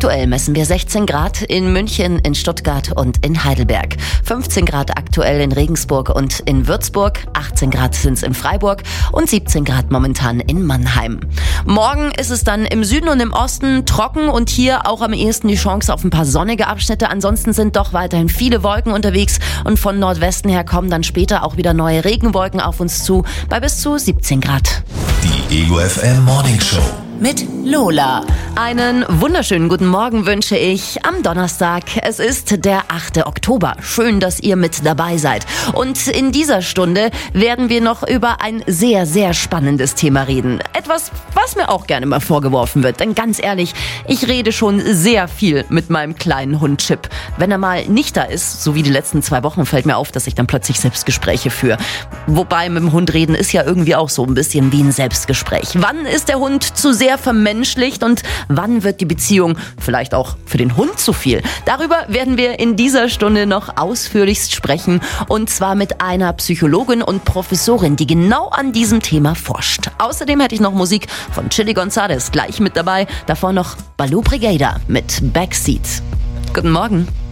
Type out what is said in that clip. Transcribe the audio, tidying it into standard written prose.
Aktuell messen wir 16 Grad in München, in Stuttgart und in Heidelberg. 15 Grad aktuell in Regensburg und in Würzburg. 18 Grad sind es in Freiburg und 17 Grad momentan in Mannheim. Morgen ist es dann im Süden und im Osten trocken und hier auch am ehesten die Chance auf ein paar sonnige Abschnitte. Ansonsten sind doch weiterhin viele Wolken unterwegs und von Nordwesten her kommen dann später auch wieder neue Regenwolken auf uns zu bei bis zu 17 Grad. Die Ego FM Morning Show Mit Lola. Einen wunderschönen guten Morgen wünsche ich am Donnerstag. Es ist der 8. Oktober. Schön, dass ihr mit dabei seid. Und in dieser Stunde werden wir noch über ein sehr, sehr spannendes Thema reden. Etwas, was mir auch gerne mal vorgeworfen wird. Denn ganz ehrlich, ich rede schon sehr viel mit meinem kleinen Hund Chip. Wenn er mal nicht da ist, so wie die letzten 2 Wochen, fällt mir auf, dass ich dann plötzlich Selbstgespräche führe. Wobei mit dem Hund reden ist ja irgendwie auch so ein bisschen wie ein Selbstgespräch. Wann ist der Hund zu sehr vermenschlicht und wann wird die Beziehung vielleicht auch für den Hund zu viel? Darüber werden wir in dieser Stunde noch ausführlichst sprechen und zwar mit einer Psychologin und Professorin, die genau an diesem Thema forscht. Außerdem hätte ich noch Musik von Chili González gleich mit dabei, davor noch Baloo Brigada mit Backseat. Guten Morgen.